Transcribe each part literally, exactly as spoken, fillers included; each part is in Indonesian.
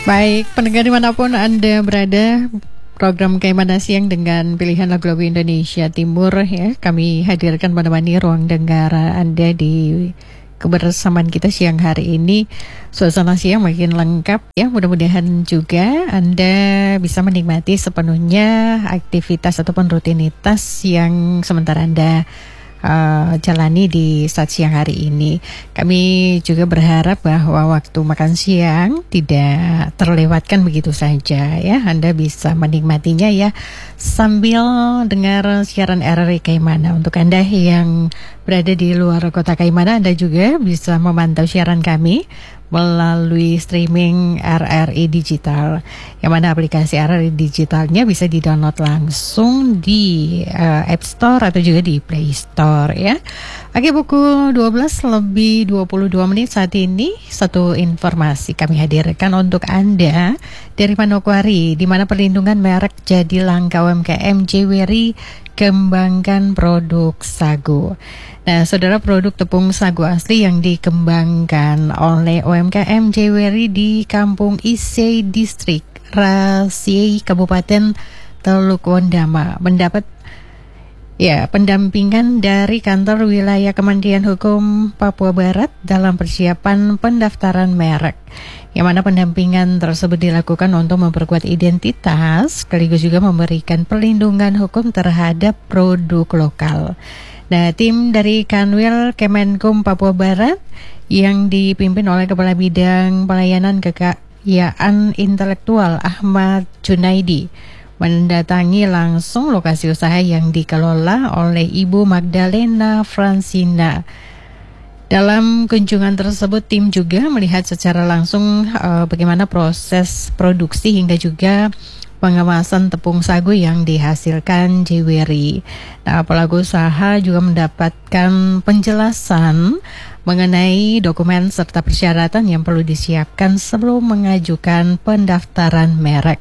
Baik, pendengar dimanapun Anda berada, program Kaimana Siang dengan pilihan lagu-lagu Indonesia Timur ya, kami hadirkan menemani ruang dengar Anda di kebersamaan kita siang hari ini. Suasana siang makin lengkap ya, mudah-mudahan juga Anda bisa menikmati sepenuhnya aktivitas ataupun rutinitas yang sementara Anda Uh, jalani di saat siang hari ini. Kami juga berharap bahwa waktu makan siang tidak terlewatkan begitu saja ya. Anda bisa menikmatinya ya sambil dengar siaran R R I Kaimana. Untuk Anda yang berada di luar kota Kaimana, Anda juga bisa memantau siaran kami melalui streaming R R I Digital, yang mana aplikasi R R I Digitalnya bisa di-download langsung di uh, App Store atau juga di Play Store ya. Oke, pukul dua belas lebih dua puluh dua menit saat ini, satu informasi kami hadirkan untuk Anda dari Manokwari, di mana perlindungan merek jadi langkah U M K M Jeweri kembangkan produk sagu. Nah, saudara, produk tepung sagu asli yang dikembangkan oleh U M K M Jeweri di Kampung Isei Distrik Rasiai Kabupaten Teluk Wondama mendapat ya pendampingan dari kantor wilayah Kementerian Hukum Papua Barat dalam persiapan pendaftaran merek, yang mana pendampingan tersebut dilakukan untuk memperkuat identitas sekaligus juga memberikan perlindungan hukum terhadap produk lokal. Nah, tim dari Kanwil Kemenkum Papua Barat yang dipimpin oleh Kepala Bidang Pelayanan Kekayaan Intelektual Ahmad Junaidi mendatangi langsung lokasi usaha yang dikelola oleh Ibu Magdalena Francina. Dalam kunjungan tersebut, tim juga melihat secara langsung uh, bagaimana proses produksi hingga juga pengemasan tepung sagu yang dihasilkan Jeweri. Nah, pelaku usaha juga mendapatkan penjelasan mengenai dokumen serta persyaratan yang perlu disiapkan sebelum mengajukan pendaftaran merek.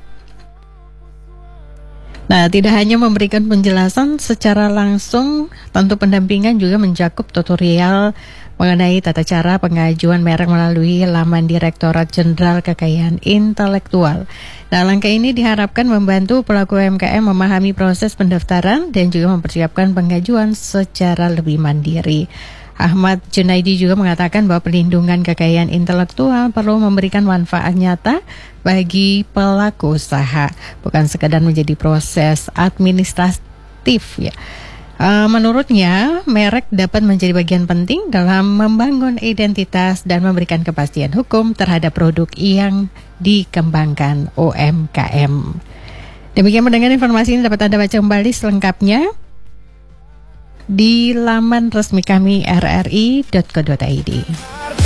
Nah, tidak hanya memberikan penjelasan secara langsung, tentu pendampingan juga mencakup tutorial mengenai tata cara pengajuan merek melalui laman Direktorat Jenderal Kekayaan Intelektual. Nah, langkah ini diharapkan membantu pelaku U M K M memahami proses pendaftaran dan juga mempersiapkan pengajuan secara lebih mandiri. Ahmad Junaidi juga mengatakan bahwa perlindungan kekayaan intelektual perlu memberikan manfaat nyata bagi pelaku usaha, bukan sekadar menjadi proses administratif ya. Uh, menurutnya, merek dapat menjadi bagian penting dalam membangun identitas dan memberikan kepastian hukum terhadap produk yang dikembangkan U M K M. Demikian mendengar informasi ini dapat Anda baca kembali selengkapnya di laman resmi kami r r i dot co dot i d.